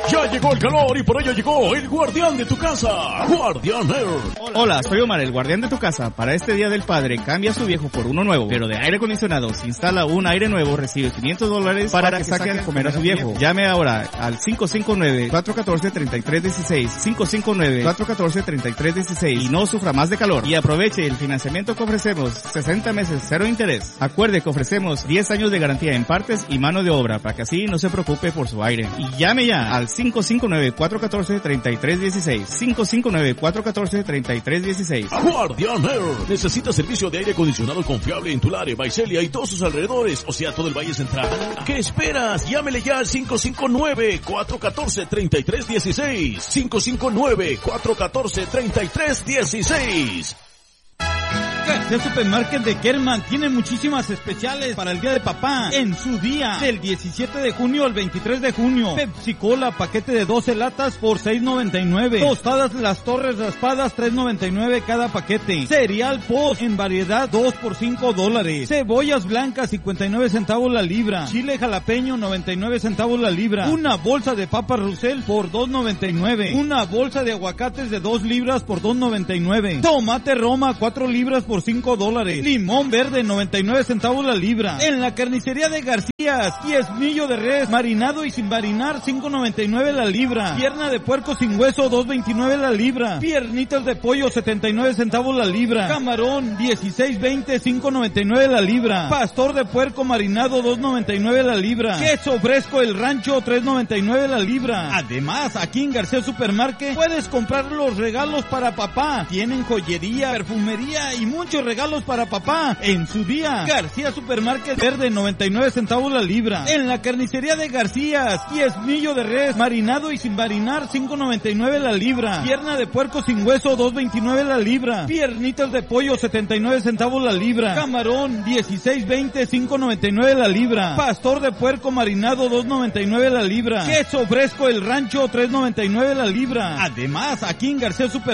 Ya llegó el calor y por ello llegó el guardián de tu casa, Guardián Air. Hola, soy Omar, el guardián de tu casa. Para este Día del Padre, cambia su viejo por uno nuevo, pero de aire acondicionado. Si instala un aire nuevo, recibe $500 para que saque a comer a su viejo. Llame ahora al 559-414-3316, 559-414-3316 y no sufra más de calor. Y aproveche el financiamiento que ofrecemos, 60 meses, 0 interés. Acuerde que ofrecemos 10 años de garantía en partes y mano de obra, para que así no se preocupe por su aire. Y llame ya al 559-414-3316, 559-414-3316. Guardián Air necesita servicio de aire acondicionado confiable en Tulare, Visalia y todos sus alrededores, o sea, todo el Valle Central. ¿Qué esperas? Llámele ya al 559-414-3316, 559-414-3316. García Supermarket de Kerman tiene muchísimas especiales para el Día de Papá en su día, del 17 de junio al 23 de junio. Pepsi Cola, paquete de 12 latas por $6.99. Tostadas Las Torres raspadas, $3.99 cada paquete. Cereal Post en variedad, 2 por $5. Cebollas blancas, 59 centavos la libra. Chile jalapeño, 99 centavos la libra. Una bolsa de papas Rusel por $2.99. Una bolsa de aguacates de 2 libras por $2.99. Tomate Roma, 4 libras por $5. Limón verde, 99 centavos la libra. En la carnicería de Garcías, diezmillo de res, marinado y sin marinar, $5.99 la libra. Pierna de puerco sin hueso, $2.29 la libra. Piernitas de pollo, 79 centavos la libra. Camarón, $16.20, $5.99 la libra. Pastor de puerco marinado, $2.99 la libra. Queso fresco El Rancho, $3.99 la libra. Además, aquí en García Supermarket puedes comprar los regalos para papá. Tienen joyería, perfumería y muchos regalos para papá en su día. García Supermarket verde, 99 centavos la libra. En la carnicería de Garcías, diezmillo de res, marinado y sin marinar, $5.99 la libra. Pierna de puerco sin hueso, $2.29 la libra. Piernitas de pollo, 79 centavos la libra. Camarón, $16.20, $5.99 la libra. Pastor de puerco marinado, $2.99 la libra. Queso fresco El Rancho, $3.99 la libra. Además, aquí en García Supermarket